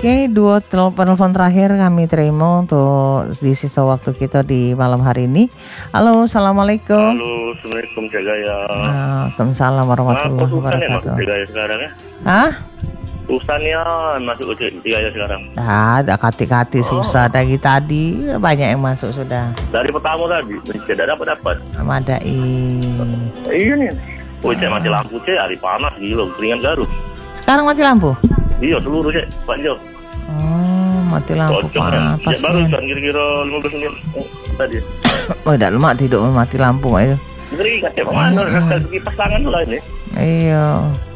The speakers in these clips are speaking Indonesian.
Oke, dua telepon terakhir kami terima untuk di sisa waktu kita di malam hari ini. Halo, assalamualaikum. Halo, assalamualaikum Cak Gaya. Waalaikumsalam warahmatullahi wabarakatuh. Cak Gaya sekarang ya? Hah? Susah nih masuk ke Cak Gaya sekarang. Ada kati-kati susah dari tadi banyak yang masuk sudah. Dari pertama tadi, tidak dapat. Madai. Iya nih. Cak mati lampu Cak, hari panas gila, keringat garuk. Sekarang mati lampu? Iya, seluruh Cak, Pak Jo. Mati lampu Cocok pas baru kan kira-kira 15 menit tadi. Oh, tidak lemak tidur mati lampu itu. Keringat Cak, mana? Kipas tangan dulu ini. Iya.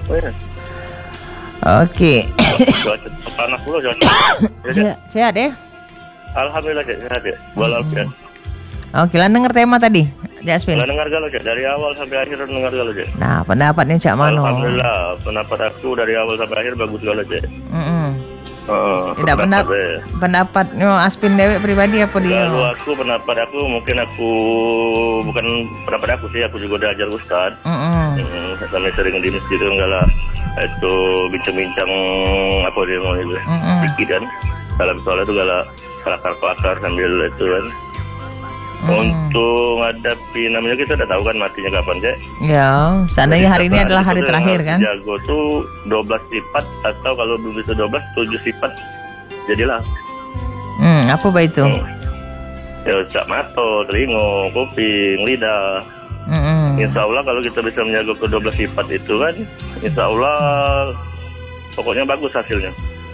Oke. Cuaca panas dulu cuaca. Sehat ya? Alhamdulillah Cak, sehat ya. Walaupun. Oke, lah dengar tema tadi, Jasmine. Lah dengar galau Cak, dari awal sampai akhir dengar galau Cak. Nah, pendapatnya Cak Mano. Alhamdulillah, pendapat aku dari awal sampai akhir bagus galau Cak. Tidak pendapatnya Aspin Dewek pribadi apa dia? Kalau pendapat aku mungkin aku bukan pendapat aku sih, aku juga udah ajar Ustad. Kami sering di masjid itu enggak lah, itu bincang-bincang apa dia mau itu, sedikit kan. Dalam soal itu galak kelakar sambil itu kan. Untuk menghadapi namanya kita udah tahu kan matinya kapan Cek. Ya, seandainya hari ini adalah hari terakhir kan. Jago tuh 12 sifat atau kalau belum bisa 12 7 sifat jadilah. Apa baik itu? Ya cak mato, telingo, kuping, lidah. Insya Allah kalau kita bisa menjaga ke 12 sifat itu kan, insya Allah pokoknya bagus hasilnya.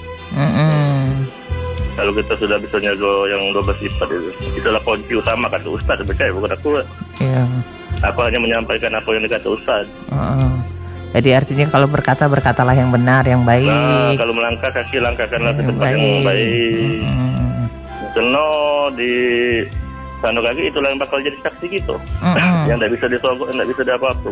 Kalau kita sudah bisa nyago yang 12 sifat itulah kunci utama kata Ustaz, percaya bukan aku. Iya. Aku hanya menyampaikan apa yang dikata Ustaz. Jadi artinya kalau berkatalah yang benar, yang baik. Nah, kalau melangkah kaki langkahkanlah ke tempat yang baik. Karena di sana kaki itulah yang bakal jadi saksi gitu. Yang tidak bisa disogok, tidak bisa apa-apa.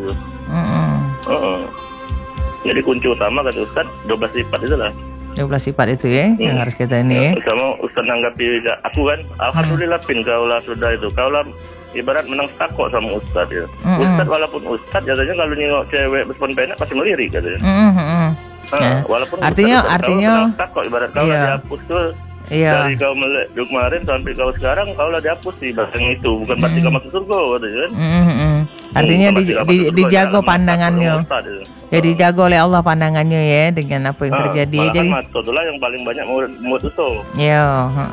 Jadi kunci utama kata Ustaz 12 sifat itulah. 12 sifat itu ya yang harus kita ini. Sama Ustaz nanggapi aku kan, alhamdulillah pin kaulah sudah itu. Kaulah ibarat menang takok sama Ustaz ya. Ustaz walaupun Ustaz jadinya kalau nengok cewek berspon penak pasti melirik katanya. Walaupun artinya menang takok ibarat kaulah dihapus tuh. Iya. Dari kau melek kemarin sampai kau sekarang kaulah dihapus sih bahkan itu bukan berarti kau masuk surga katanya kan. Artinya dijaga pandangannya. Ya dijaga oleh Allah pandangannya ya dengan apa yang terjadi. Jadi itulah yang paling banyak mulut itu. Iya.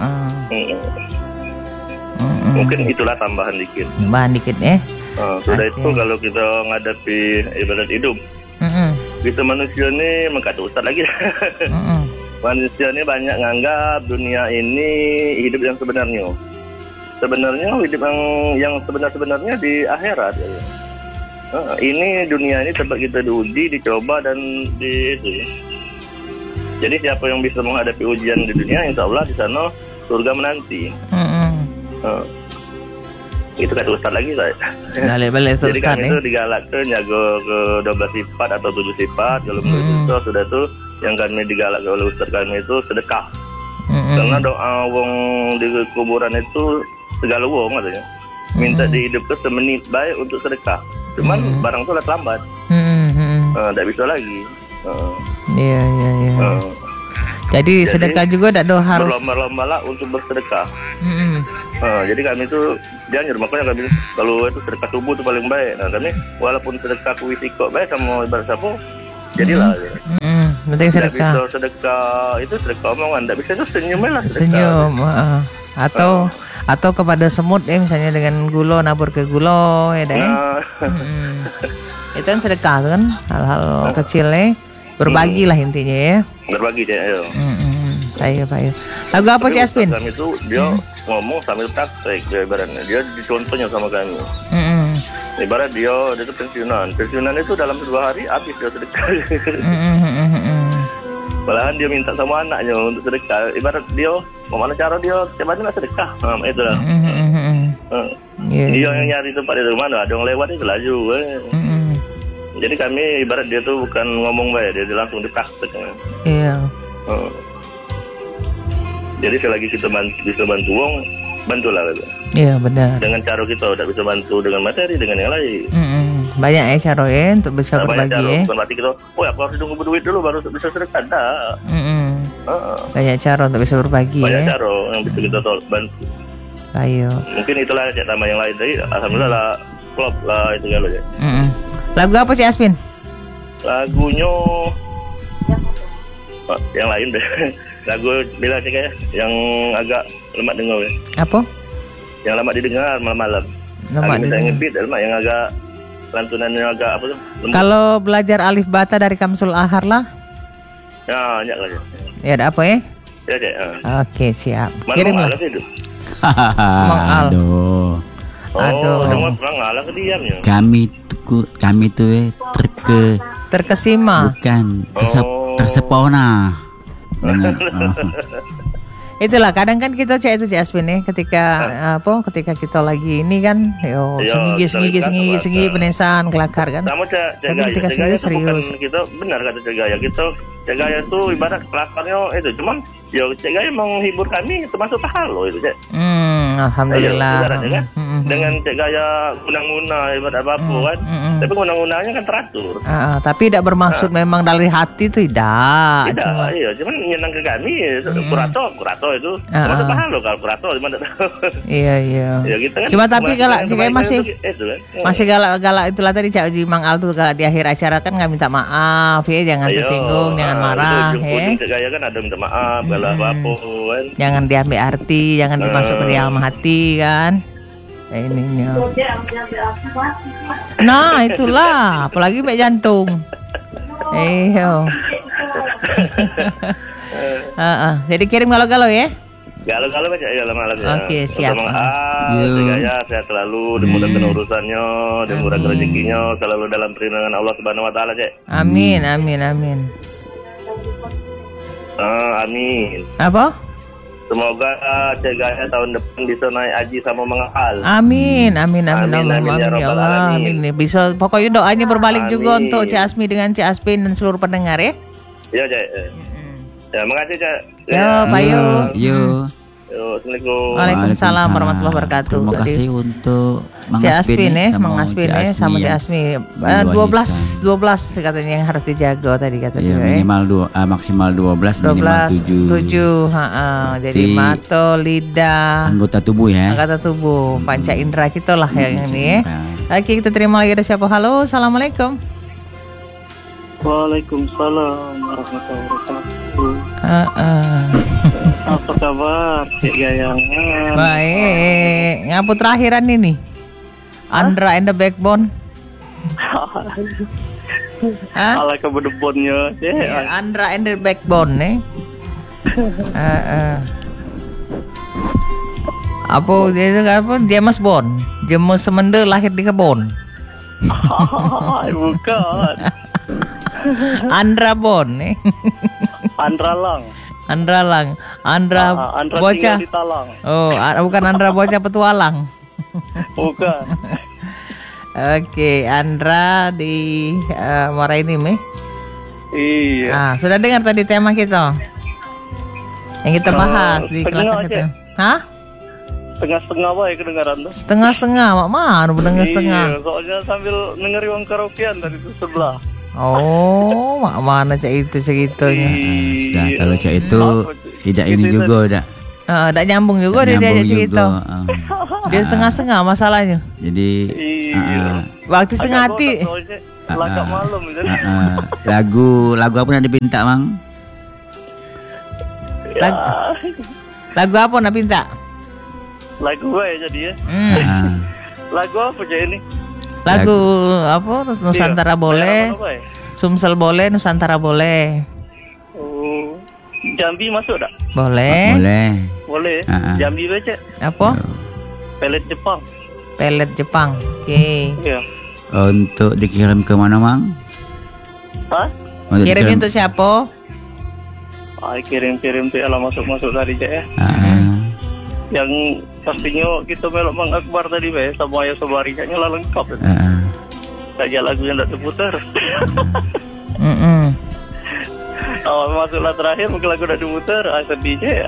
Mungkin itulah tambahan dikit. Ya. Sudah itu kalau kita menghadapi ibarat hidup. Kita manusia ini mengkata Ustaz lagi. Manusia ini banyak nganggap dunia ini hidup yang sebenarnya. Sebenarnya hidup yang sebenarnya di akhirat. Ya. Ini dunia ini tempat kita diuji, dicoba dan di itu. Jadi siapa yang bisa menghadapi ujian di dunia, insya Allah di sana surga menanti. Itu kata Ustaz lagi saya. Jadi kami itu digalakkan jago ke 12 sifat atau 7 sifat. Kalau menurut itu sudah tuh yang kami digalakkan oleh Ustaz kami itu sedekah. Karena doa wong di kuburan itu segala wong katanya. Minta dihidupkan semenit baik untuk sedekah. Cuman barang itu lambat. Tidak bisa lagi. Iya. Jadi sedekah juga tidak harus berlomba-lomba lah untuk bersedekah. Jadi kami itu jangan makanya kami kalau itu sedekah subuh itu paling baik. Nah kami walaupun sedekah kuisiko baik sama ibarat sapu jadilah. Penting sedekah. Bisa sedekah itu sedekah omongan, tidak bisa itu senyum lah. Senyum. Atau kepada semut ya misalnya dengan gula nabur ke gula ya deh. Itu kan sedekah kan hal-hal kecil ya. Berbagilah intinya ya. Berbagi deh ayo. Ayo. Lagu apa Cik Aspin? Kami itu dia ngomong sambil praktek dia ibaratnya. Dia dicontohnya sama kami. Ibarat dia itu pensiunan itu dalam 2 hari habis dia sedekah. Malahan dia minta sama anaknya untuk sedekah. Ibarat dia mana cara dia coba nak sedekah. Itulah. Dia yang nyari tempat di mana ada yang lewat itu laju. Jadi kami ibarat dia tuh bukan ngomong baik, dia langsung dipraktek. Iya. Jadi selagi kita bisa bantu wong, bantulah gitu. Iya benar. Dengan cara kita udah bisa bantu dengan materi, dengan yang lain. Banyak ya cara ya untuk bisa berbagi ya. Bukan berarti kita, aku harus nunggu duit dulu baru bisa sedekah. Banyak cara untuk bisa berbagi banyak ya. cara yang bisa kita bantu. Ayo. Mungkin itulah Cik tambah yang lain tadi. Alhamdulillah lah klop lah itu kalau Cik. Lagu apa Cik Asmin? Lagunya yang lain deh. Lagu bila Cik ya, yang agak lemah dengar ya. Apa? Yang lama didengar malam-malam. Lemah Minta didengar. ngebit lemah yang agak lantunannya agak apa tuh? Lembut. Kalau belajar alif bata dari Kamsul Ahar lah. Ya, banyak lah Cik. Ya ada apa ya? Ya Cik. Oke, siap. Mana Kirimlah. malah itu? Mang Al. Aduh. Aduh. Jangan perang ngalah ke diamnya. Kami tuh Terkesima. bukan Oh. tersepona. Dengan, Itulah kadang kan kita Cik Asmin ya ketika ketika kita lagi ini kan sengigi penesan kelakar kan. Sama Cik Tapi Gaya. ketika Cik Gaya serius. itu bukan kita benar kata Cik Gaya. Cik Gaya itu ibarat kelakarnya itu cuman Cik Gaya menghibur kami termasuk pahala itu Cik. Alhamdulillah. Ayo, ibaratnya kan dengan Cik Gaya guna-guna ibarat apa kan. Tapi guna-gunanya kan teratur. Tapi tidak bermaksud memang dari hati itu tidak. Tidak, iya, cuman menyenang ke kami. Kurato itu. Termasuk pahala kalau kurato cuma tak tahu. Iya. Ya, gitu kan. Cuma tapi galak Cik Gaya masih itu kan. masih galak itulah tadi Cak Uji Mang Al tuh galak di akhir acara kan nggak minta maaf ya, jangan tersinggung, jangan marah ya. Cik Gaya kan ada minta maaf kalau apa kan. Jangan diambil arti, jangan dimasuk ke dalam hati kan. Ininya. Nah itulah, apalagi mbak jantung. Iyo. Jadi kirim galau-galau ya. Galau-galau aja ya malam ya. Oke, siap. Cik Gaya sehat selalu, dimudahkan urusannya, dimudahkan rezekinya, selalu dalam perlindungan Allah Subhanahu Wa Taala Cik. Amin. Amin. Apa? Semoga Cik Gaya tahun depan bisa naik haji sama Mang Al. Amin ya Allah, Rabbal amin. Bisa pokoknya doanya berbalik juga Amin. untuk Cik Asmi dengan Cik Aspin dan seluruh pendengar ya. Ya Cik. Ya makasih Cik. Yo, Payo. Yo. Assalamualaikum. Waalaikumsalam warahmatullahi wabarakatuh. Terima kasih untuk Mang Cik Aspin ya, sama Mang Aspin Cik ya, sama Cik ya. Asmi. Dua 12 katanya yang harus dijaga tadi kata Ya, dia. minimal maksimal 12, minimal 7. 7, jadi mata, lidah, Anggota tubuh ya. anggota tubuh, panca indera kita lah yang ini ya. Indra. Oke, kita terima lagi ada siapa? Halo, assalamualaikum. Waalaikumsalam warahmatullahi wabarakatuh. Apa kabar Cik Gaya? Baik, ngapu terakhiran ini. Andra and the Backbone. Ala kebedebonnya Andra and the Backbone nih. Apa dia itu apa? James Bond. James Semende lahir di kebun. Bukan. Andra Bond nih. Andra Lang. Andra bocah. tinggal di Talang. Oh, bukan Andra bocah petualang. Bukan. Oke, Andra di Muara ini nih. Iya. Sudah dengar tadi tema kita yang kita bahas di kelas setengah kita. aja. Hah? Setengah-setengah wae kedengaran tuh. Setengah-setengah, mak mana mendengar setengah? Iya, soalnya sambil denger uang karaokean dari itu sebelah. Oh, mak mana cak itu segitunya? Sudah kalau Cak itu tidak ini Itu juga udah. Tidak nyambung juga dia diajak cerita. Dia setengah-setengah masalahnya. Jadi Iya. Waktu setengah hati. Lagak malam gitu. lagu apa yang dipinta Mang? Lagu apa nak pinta? Lagu gue jadi ya. Lagu apa aja ini? Lagu apa? Nusantara boleh, Sumsel boleh, Nusantara boleh. Oh, Jambi masuk tak? Boleh. Boleh. Jambi baca. Apa? Pelet Jepang. Pelet Jepang. Oke. Iya. Untuk dikirim ke mana Mang? Hah? Kirim untuk siapa? Kirim-kirim tuh lah masuk tadi Cak ya. Yang pastinya kita melok Mang Akbar tadi be sama ya sobarinya lah lengkap. Saja lagu yang tak terputar. Masuklah terakhir mungkin lagu tak terputar, sedih Cak.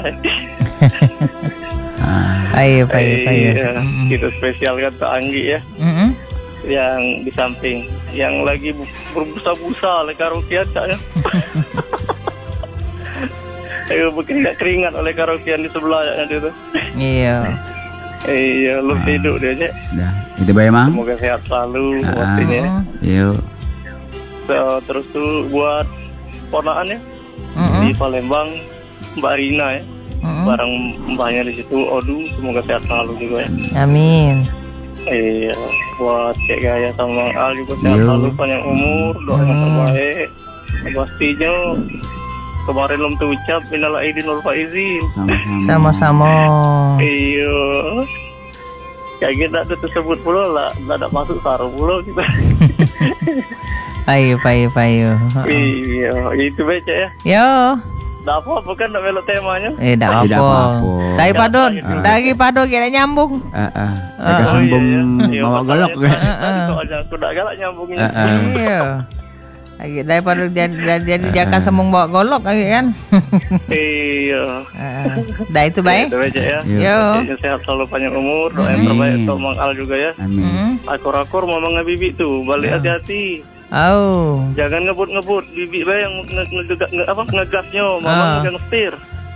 Ayo. Kita spesialkan ke Anggi ya. Yang di samping, yang lagi berbusa-busa oleh karaokean Cak ya. Ayo berkeringat keringat oleh karaokean di sebelah itu. Iya. Iya, lu hidup dia aja. Dah, itu baik Mang. Semoga sehat selalu waktunya. Yuk. Terus tuh buat ponakan ya di Palembang, Mbak Rina ya. Barang mbahnya di situ. Aduh, semoga sehat selalu juga ya. Amin. Iya, buat Cek Gaya sama Mang Al juga sehat selalu, panjang umur, doa yang terbaik. Pastinya kemarin belum terucap minal aidin wal faizin. Sama-sama. Iya. Kayak kita tuh tersebut pula lah, ada masuk sarung pula kita. Payu. Iya, itu baca ya. Yo. Nggak apa-apa kan, nggak belok temanya. Nggak apa-apa. Dari pado kita nyambung. Kita sambung bawa golok kan. Soalnya aku nggak galak nyambungnya. Iya. Daripada jadi jaka sembung bawa golok lagi kan. Iya. Dah itu baik. Itu baca ya. Yo. Sehat selalu, panjang umur, doa yang terbaik untuk Mang Al juga ya. Amin. Akur-akur mama bibi tuh, balik hati-hati. Oh. Jangan ngebut bibi bae yang ngegasnya, mama yang setir.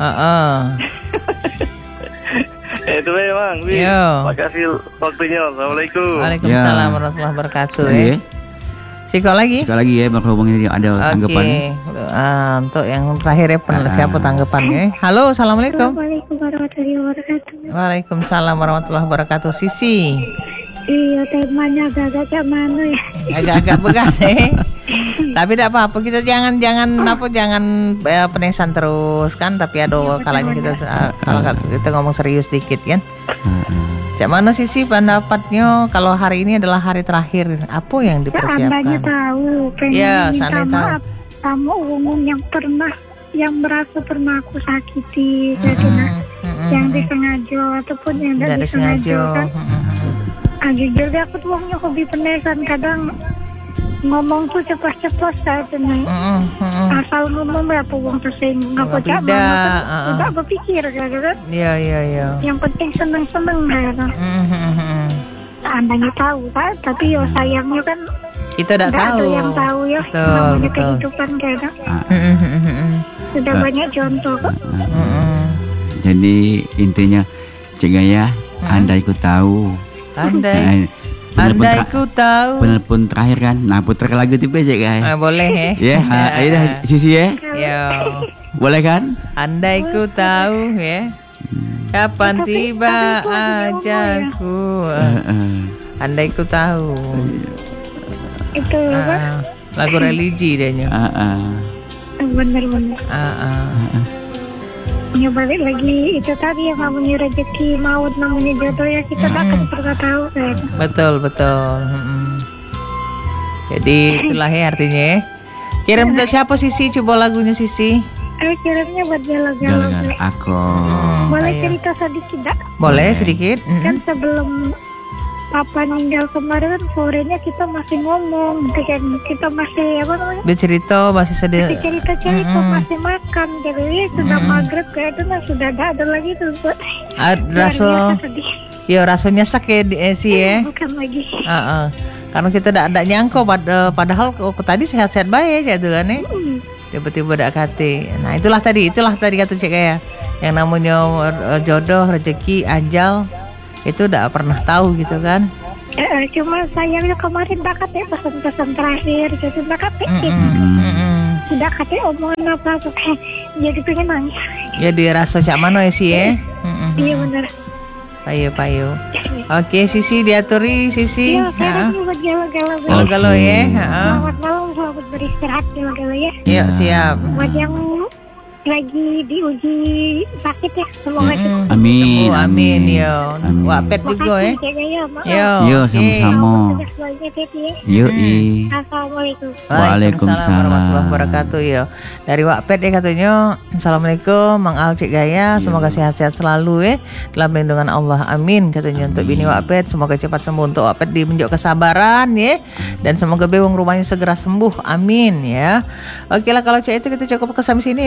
Itu bae Mang. Makasih waktunya. Assalamualaikum. Waalaikumsalam warahmatullahi wabarakatuh ya. Sekali lagi ya, berhubung ini ada tanggapan. Untuk yang terakhir ya, siapa tanggapannya? Halo, assalamualaikum. Assalamualaikum warahmatullahi wabarakatuh. Waalaikumsalam warahmatullahi wabarakatuh. Sisi. Iya, temanya agak-agak mana ya? Agak-agak began Tapi tidak apa-apa, kita jangan penesan terus kan. Tapi ada kalanya kita kalau kita ngomong serius dikit kan. Cak mana Sisi pendapatnya kalau hari ini adalah hari terakhir, apa yang dipersiapkan? Seandainya tahu, pengen minta maaf sama umum yang merasa pernah aku sakiti, yang disengaja ataupun yang tidak disengaja kan. Jujur deh, aku tuh orangnya hobi penesan, kadang ngomong tuh cepat-cepat saja nih. Asal ngomong berapa uang tersinggung, aku cak tidak berpikir kan. Iya. Yang penting seneng-seneng kan. Seandainya tahu kan, tapi yo sayangnya kan kita tidak tahu. Ada yang tahu ya, namanya kehidupan kan. Sudah banyak contoh kok. Jadi intinya Cik Gaya, andai ku tahu. Andai ku tahu. Penelpon terakhir kan. Nah, putar lagu tipe aja guys. Boleh ya. Ayo dah Sisi ya. Yo. Boleh kan? Andai ku tahu ya. Kapan tiba ajalku. Andai ku tahu. Itu lagu religi dehnya. Bener-bener. Ya balik lagi itu tadi yang namanya rezeki maut, namanya jodoh ya, kita tak akan pernah tahu kan. Betul. Jadi itulah ya artinya ya. Kirim untuk siapa Sisi? Coba lagunya Sisi. Kirimnya buat galau-galau. Aku. Boleh cerita sedikit tak? Boleh sedikit. Kan sebelum Papa meninggal kemarin kan sorenya kita masih ngomong, kan kita masih apa namanya? Dia cerita masih sedih. Masih cerita masih makan, jadi sudah maghrib kayak itu sudah ada lagi tuh. Rasanya sakit sih ya. Bukan lagi. Karena kita tidak nyangka padahal tadi sehat-sehat baik ya tuh kan ya. Tiba-tiba ada kate. Nah itulah tadi kata Cik Gaya. Yang namanya jodoh, rezeki, ajal. Itu udah pernah tahu gitu kan. Cuma sayangnya kemarin bakat ya pesan-pesan terakhir gitu bakat tidak kate omongan apa jadi pengen nangis. Jadi rasa cak mana sih ya? Iya benar. Payu. Oke Sisi diaturi Sisi. Iya sekarang buat galau-galau ya. Selamat malam, selamat beristirahat galau-galau ya. Iya siap. Buat yang lagi diuji sakit ya, semoga cepat. Amin. Yo. Wapet juga ya. Yo sama-sama. Yo. Assalamualaikum. Waalaikumsalam warahmatullahi wabarakatuh yo. Dari Wapet ya katanya, Assalamualaikum Mang Al Cik Gaya, semoga sehat-sehat selalu ya dalam lindungan Allah. Amin katanya untuk bini Wapet, semoga cepat sembuh untuk Wapet dimenjuk kesabaran ya. Dan semoga bewang rumahnya segera sembuh. Amin ya. Oke lah kalau Cik itu kita cukup sampai sini ya Mang Al ya.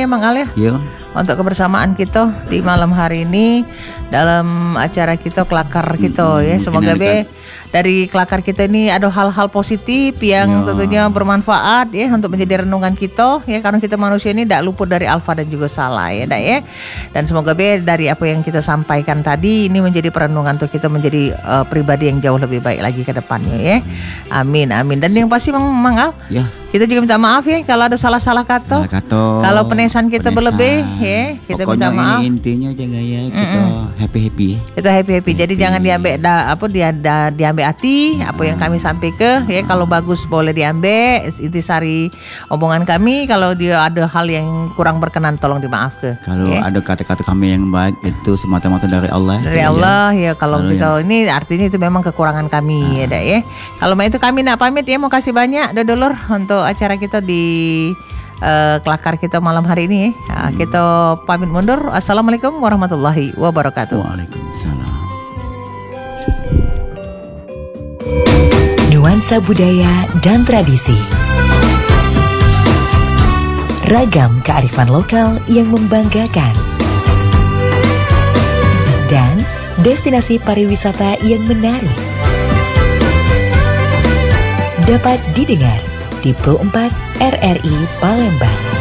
Yo. Untuk kebersamaan kita di malam hari ini dalam acara kita kelakar kita ya. Semoga dari kelakar kita ini ada hal-hal positif yang tentunya bermanfaat ya untuk menjadi renungan kita ya, karena kita manusia ini tidak luput dari alfa dan juga salah ya dak ya. Dan semoga dari apa yang kita sampaikan tadi ini menjadi perenungan untuk kita menjadi pribadi yang jauh lebih baik lagi ke depannya ya. Amin amin. Dan yang pasti Mang Al, ya. Kita juga minta maaf ya kalau ada salah-salah kata. Kalau penesan kita berlebih ya, kita pokoknya minta maaf. Ini intinya aja ya, kita happy. Kita happy. Jadi jangan diambil diambil hati apa yang kami sampaikan ya. Kalau bagus boleh diambil intisari omongan kami. Kalau dia ada hal yang kurang berkenan tolong dimaafkan. Kalau ada kata-kata kami yang baik itu semata-mata dari Allah. Dari Allah ya. Kalau kita ini artinya itu memang kekurangan kami ya dak ya. Kalau itu kami nak pamit ya, mau kasih banyak dodolor untuk acara kita di kelakar kita malam hari ini ya. Kita pamit mundur. Assalamualaikum warahmatullahi wabarakatuh. Waalaikumsalam. Nuansa budaya dan tradisi, ragam kearifan lokal yang membanggakan, dan destinasi pariwisata yang menarik dapat didengar di Pro 4 RRI Palembang.